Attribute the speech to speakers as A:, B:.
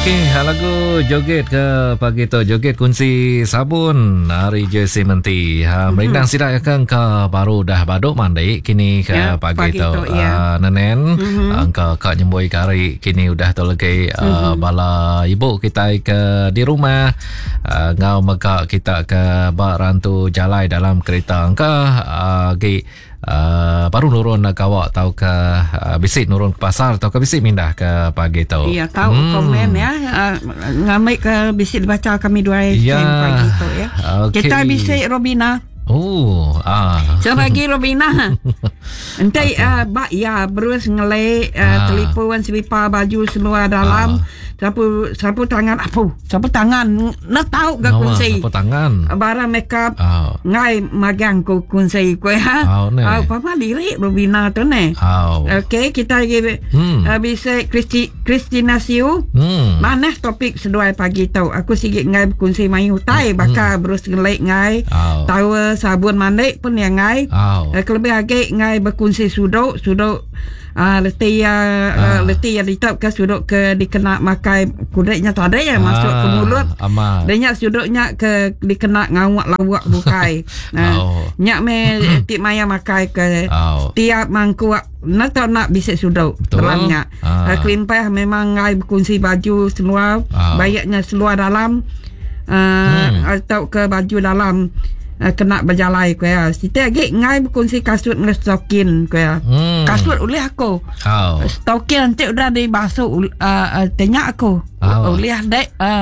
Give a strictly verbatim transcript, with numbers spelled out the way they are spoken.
A: Okey, lagu joget ke pagi tu. Joget kunci sabun hari Jesse Menti. Ha, mm-hmm. Merindang sidak akan ke baru dah baduk mandi kini ke ya, pagi, pagi tu. tu ya. uh, Nenen, mm-hmm. angka kak nyembui kari kini udah tu lagi uh, mm-hmm. bala ibu kita ke di rumah. Uh, ngau maka kita ke bak rantu jalai dalam kereta angka uh, gi Uh, baru nurun ke awak tahu ke uh, bisik nurun ke pasar atau ke bisik mindah ke pagi tu.
B: Iya tahu hmm. komen ya uh, ngambil ke bisik dibaca kami dua
A: ya.
B: Pagi tu ya. Okay. Kita bisik Robina.
A: Oh, ah.
B: Selagi Robina. Entai okay. uh, bak ya berus ngelek uh, ah. telefon selipar baju seluar dalam. Ah. Sapu sapu tangan apa? Sapu tangan nak tahu gak kunci.
A: Sapu tangan.
B: Barang makeup. Oh. Ngai magang ku kunci ku ha.
A: Oh, ne.
B: Oh, papa lirik Robina tu ne.
A: Oh.
B: Okey, kita lagi hmm. uh, bisa Kristi Kristina Siu. Hmm. Mana topik seduai pagi tu. Aku sikit ngai kunci main hutai bakal hmm. berus ngelek ngai. Oh. Tahu sabun mandi pun yang ngai. Oh. Uh, kelebih lagi ngai berkunci suduk, suduk Uh, letih ya uh, letih ya ditap ke suduk ke dikena makai kudeknya tak ada ya ah, masuk ke mulut dia suduknya ke dikena ngawak lawak bukai nah oh. nyak me tik maya makai ke oh. tiap mangku nak tak nak bisa suduk dalamnya ah. uh, kelimpah memang ngai berkunci baju seluar oh. bayaknya seluar dalam uh, hmm. atau ke baju dalam Uh, kena berjalai ko ya. Siti lagi ngai berkunci kasut ngestokin ko ya. Hmm. Kasut oleh aku. Oh. Stokin nanti udah dibasuh uh, uh, tanya aku. Oh. Oleh dek uh,